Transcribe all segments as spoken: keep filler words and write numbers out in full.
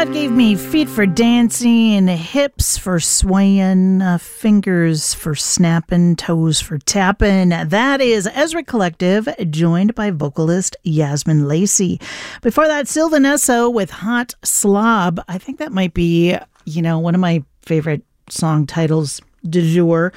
That gave me feet for dancing, hips for swaying, uh, fingers for snapping, toes for tapping. That is Ezra Collective, joined by vocalist Yasmin Lacey. Before that, Sylvan Esso with Hot Slob. I think that might be, you know, one of my favorite song titles du jour.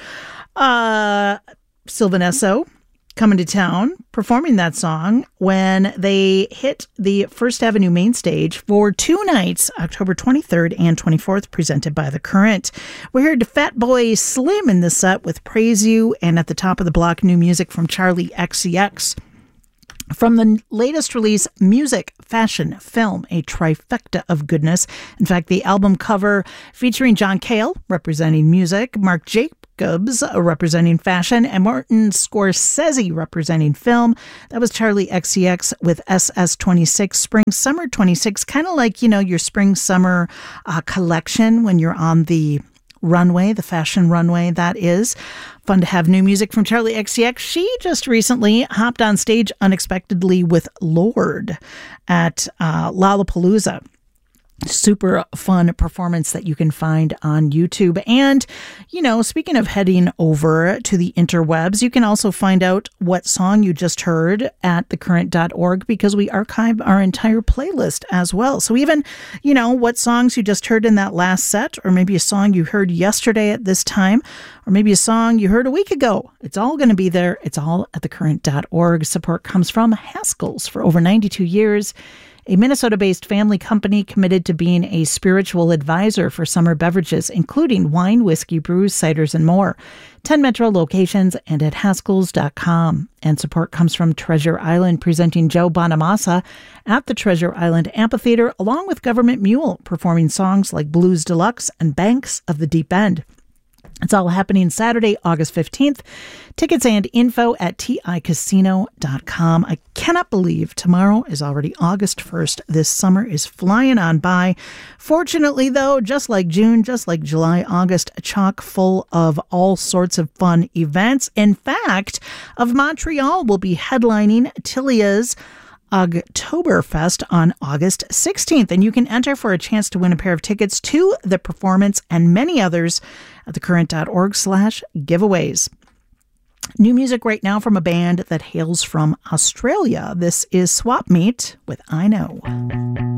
Uh, Sylvan Esso coming to town, performing that song when they hit the First Avenue main stage for two nights, October twenty-third and twenty-fourth, presented by The Current. We heard Fatboy Slim in the set with Praise You, and at the top of the block, new music from Charli X C X. From the latest release, Music, Fashion, Film, a trifecta of goodness. In fact, the album cover featuring John Cale, representing music, Marc Jacobs, representing fashion, and Martin Scorsese, representing film. That was Charli X C X with S S twenty-six, Spring Summer twenty-six, kind of like, you know, your Spring Summer uh, collection when you're on the runway, the fashion runway, that is. Fun to have new music from Charli X C X. She just recently hopped on stage unexpectedly with Lorde at uh, Lollapalooza. Super fun performance that you can find on YouTube. And, you know, speaking of heading over to the interwebs, you can also find out what song you just heard at the current dot org, because we archive our entire playlist as well. So even, you know, what songs you just heard in that last set, or maybe a song you heard yesterday at this time, or maybe a song you heard a week ago, it's all going to be there. It's all at the current dot org. Support comes from Haskell's. For over ninety-two years, a Minnesota-based family company committed to being a spiritual advisor for summer beverages, including wine, whiskey, brews, ciders, and more. ten Metro locations and at Haskells dot com. And support comes from Treasure Island, presenting Joe Bonamassa at the Treasure Island Amphitheater, along with Government Mule, performing songs like Blues Deluxe and Banks of the Deep End. It's all happening Saturday, August fifteenth. Tickets and info at T I casino dot com. I cannot believe tomorrow is already August first. This summer is flying on by. Fortunately, though, just like June, just like July, August, chock full of all sorts of fun events. In fact, of Montreal will be headlining Tilia's Oktoberfest on August sixteenth, and you can enter for a chance to win a pair of tickets to the performance and many others at the current dot org slash giveaways. New music right now from a band that hails from Australia. This is Swap Meet with I Know.